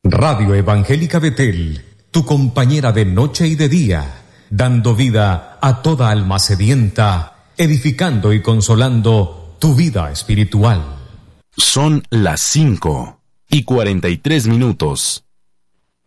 Radio Evangélica Betel, tu compañera de noche y de día, dando vida a toda alma sedienta, edificando y consolando tu vida espiritual. Son las 5:43.